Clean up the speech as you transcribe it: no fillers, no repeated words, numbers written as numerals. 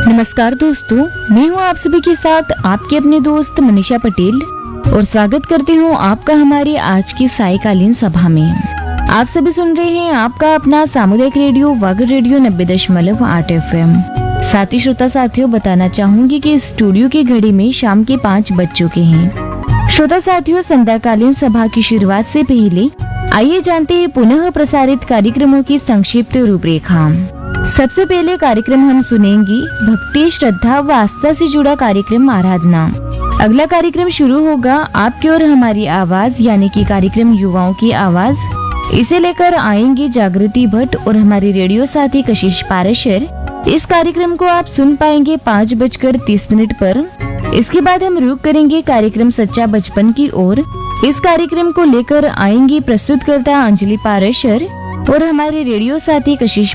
नमस्कार दोस्तों, मैं हूं आप सभी के साथ आपके अपने दोस्त मनीषा पटेल और स्वागत करती हूं आपका हमारी आज की सायकालीन सभा में। आप सभी सुन रहे हैं आपका अपना सामुदायिक रेडियो वागड़ रेडियो 90.8 FM। साथ ही श्रोता साथियों, बताना चाहूंगी कि स्टूडियो की घड़ी में शाम के 5 बज चुके हैं। श्रोता साथियों, संध्याकालीन सभा की शुरुआत से पहले आइए जानते हैं पुनः प्रसारित कार्यक्रमों की संक्षिप्त रूपरेखा। सबसे पहले कार्यक्रम हम सुनेंगे भक्ति, श्रद्धा व आस्था से जुड़ा कार्यक्रम आराधना। अगला कार्यक्रम शुरू होगा आपकी और हमारी आवाज यानी कि कार्यक्रम युवाओं की आवाज। इसे लेकर आएंगे जागृति भट्ट और हमारी रेडियो साथी कशिश पारेशर। इस कार्यक्रम को आप सुन पाएंगे 5:30 पर। इसके बाद हम रुक करेंगे कार्यक्रम सच्चा बचपन की ओर। इस कार्यक्रम को लेकर आएंगी प्रस्तुतकर्ता अंजलि पारेशर और हमारे रेडियो साथी कशिश